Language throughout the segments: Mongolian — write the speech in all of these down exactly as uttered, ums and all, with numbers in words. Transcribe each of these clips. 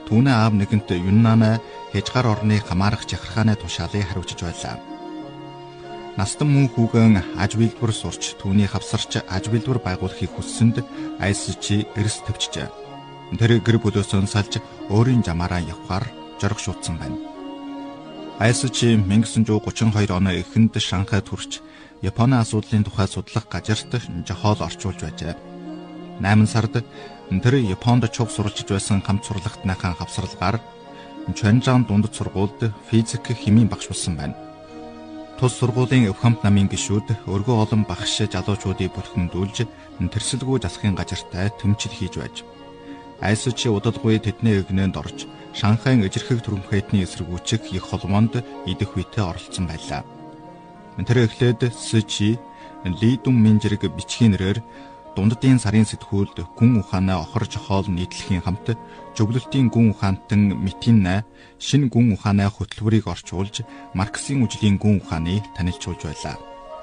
түүний аав нэгэнт Юннанаа хязгаар орны хамаарах жахархааны тушаалыг хариуцж байлаа. Настан мөн хүүгэн аж билбэр сурч түүний хавсарч аж билбэр байгуулахыг хүссэнд Айсчи эрс төвчжээ. Тэр гэр бүлөөсөө салж өөрийн замаараа явхаар зориг шуудсан байна. Айсчи 천구 гуравдугаар оны эхэнд Шанхайд хүрч Японы асуудлын тухай судлах газарт жохоол орчуулж байжээ. найман сард тэр Японд чуг суралцж байсан хамт сурлагтныхаа хавсарлагаар Чанжан дундад сургуульд физик химийн багш болсон байна. Тус сургуулийн өвхөмт намын гишүүд өргөө олон багш залуучуудыг бүлхэндүүлж тэрсэлгүй засахын газартай тэмцэл хийж байж. Айсчи удалгүй тэдний эгнээнд орж Шанхайн эжирхэг түрэмхэтний эсэргүүцэх их холбоонд идэх үедээ оролцсон байлаа. Тэр эхлээд Сичи Ли Дүнмин зэрэг бичгийн нэрээр дундадын сарын сэтгүүлд гүн ухаанаа охор жохоол нийтлэхийн хамт зөвлөлтийн гүн ухаантан Митинна шинэ гүн ухааны хөтөлбөрийг орчуулж Марксийн үжлийн гүн ухааныг танилцуулж байлаа.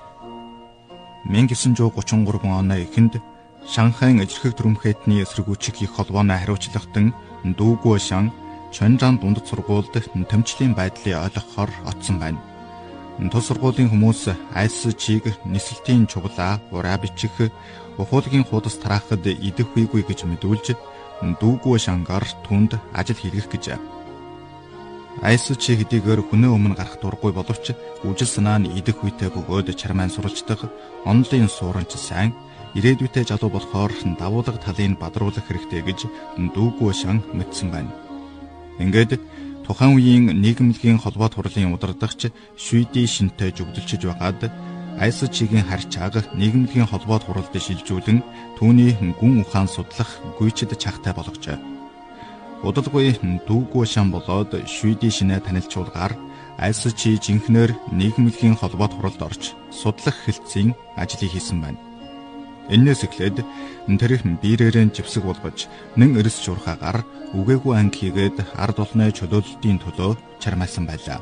천구 гуравдугаар оны эхэнд Шанхайн эжирхэг түрэмхэтний эсэргүүцэх их холбооны хариуцлагатан Дүүгөө Шан Чанжан дундад сургуульд тэмцлийн байдлыг ойлгохоор очсон байна. Тус сургуулийн хүмүүс Айсчиг нисэлтийн чуглаа ураа бичих ухуулгийн хуудас тараахад идэх үйгүй гэж мэдүүлж Дүүгөө Шангаар түнд ажил хийгэх гэж. Айсчи хэдийгээр хүнээ өмнө гарах дургүй боловч үжил санаа нь идэх үйтэй бөгөөд чармайн суралцдаг онлын сууранч сайн ирээдүйтэй залуу болохоор давуулга талыг бадруулах хэрэгтэй гэж Дүүгөө Шан мэдсэн байна. Ингээд тухайн үеийн нийгэмлэгийн холбоо турлын удирдагч Шүйди Шинтэй зөвлөлдөж байгаад Айсчигийн харьцааг нийгэмлэгийн холбоо туралд шилжүүлэн түүний гүн ухаан судлах гүйцэд чагтай болгожээ. Удалгүй Дүүгөө Шан болоод Шүйди Шинэ танилцуулгаар Айсчи жинхнээр нийгэмлэгийн холбоо туралд орж судлах хэлтсийн ажлыг хийсэн байна. Энээс эхлээд тэр биерээрээ живсэг болгож нэн эрс журхаагаар үгээгүй анги хийгээд ард олны чөлөөлөлтийн төлөө чармайлсан байлаа.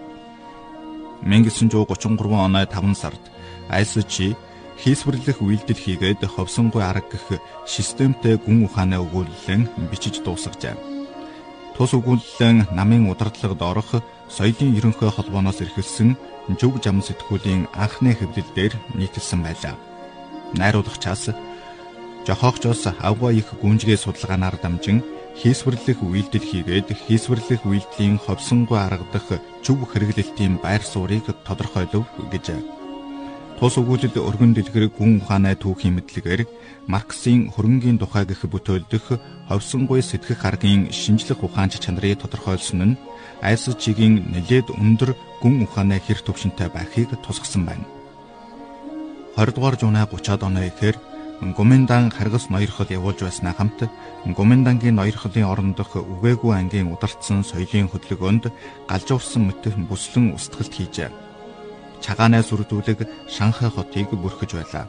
천구 гуравдугаар оны таван сард Айсчи хийсвэрлэх үйлдэл хийгээд ховсонгүй арга гэх системтэй гүн ухааны өгүүлэлэн бичиж дуусгажээ. Тус өгүүлэлэн намын удирдлагад орох соёлын ерөнхий холбооноос эрхэлсэн зөв зам сэтгүүлийн анхны хэвлэлээр нийтэлсэн байлаа. Найруулагчаас жохоогчоос авгаа их гүнжгээ судалгаанаар дамжин хийсвэрлэх үйлдэл хийгээд хийсвэрлэх үйлдэлийн ховсонгүй арга дах зөв хэрэглэлтийн байр суурийг тодорхойлов гэж. Тус өгүүлэл өргөн дэлгэр гүн ухааны түүхийн мэдлэгээр Марксийн хөрөнгийн тухай гэх бүтээлдэх ховсонгүй сэтгэх аргын шинжлэх ухаанч чанарыг тодорхойлсон нь Айсчигийн нэлээд өндөр гүн ухааны хэр төвшөнтэй байхыг тусгасан байна. хоёрдугаар зууны гуравдугаар оны эхээр Гоминдан харгас ноёрхол явуулж байснаа хамт Гоминдангийн ноёрхолын орондох үгээгүй ангийн удирдсан соёлын хөдөлгөөнд галжуурсан мэт бүслэн устгалт хийжээ. Чагаанаа сүрдүүлэг Шанхай хотыг бүрхэж байлаа.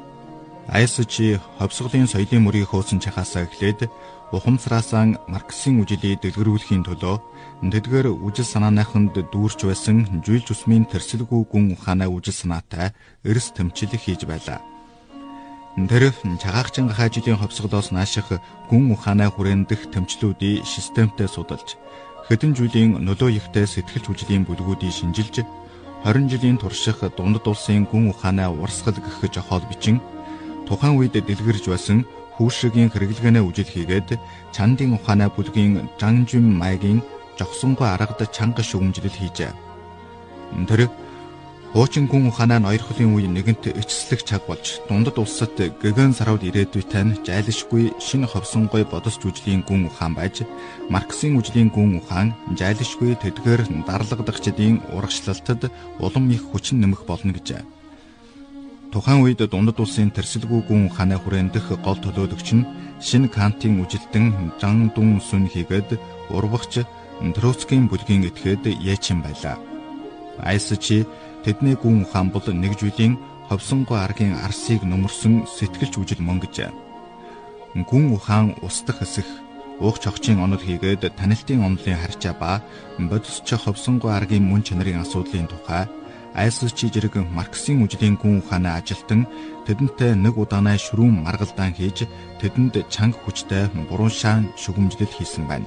Айсчи ховсголын соёлын мөрийг хөөсөн чахаасаа эхлээд ухамсараасаа Марксийн үжилийг дэлгэрүүлэхийн төлөө тэдгээр үжил санааныханд дүүрч байсан жил зүсмийн тэрсэлгүй гүн ухааны үжил санаатай эрс тэмцэл хийж байлаа. Тэр чагаагчин хаажилын ховсголоос нааших гүн ухааны хүрэндэх тэмцлүүдийг системтэй судалж хэдэн жилийн нөлөө ихтэй сэтгэлж үжлийн бүлгүүдийг шинжилж хорин жилийн турших дундад улсын гүн ухааны урсгал гэх жохоол бичин тухайн үед дэлгэрж байсан хүүшгийн хэрэглэгээний үжил хийгээд чандын ухааны бүлгийн Жанжин майгийн жогсонгүй аргад чанга шүгэмжлэл хийжээ. Тэр хуучин гүн ухааны ноёрхолын үе нэгэнт эцэслэх цаг болж дундад улсад гэгэн сарвал ирээдүйтэй нь жайлшгүй шинэ ховсонгой бодос жүжлийн гүн ухаан байж Марксийн үжлийн гүн ухаан жайлшгүй тэдгээр дарлагдагчдын урагшлалтад улам их хүчин нэмэх болно гэж. Тухайн үед дундад улсын тэрсэлгүй гүн ухааны хүрэндэх гол төлөөлөгч нь шинэ Кантын үжилтэн Жан Дүн Сүн хийгээд урвагч Троцкийн бүлгийн этгээд Ячин байлаа. Айсчи тэдний гүн ухаан бол нэг жилийн ховсонгүй аргийн арсыг нөмөрсөн сэтгэлч үжил мөн гэж. Гүн ухаан устдах эсэх уух чогчийн онол хийгээд танилтын онолын харьцаа ба бодисч ховсонгүй аргийн мөн чанарын асуудлын тухай Айсчи зэрэг Марксийн үжлийн гүн ухааны ажилтан тэдэнтэй нэг удаанаа шүрүүн маргалдаан хийж тэдэнд чанга хүчтэй буруу шаан шүгэмжлэл хийсэн байна.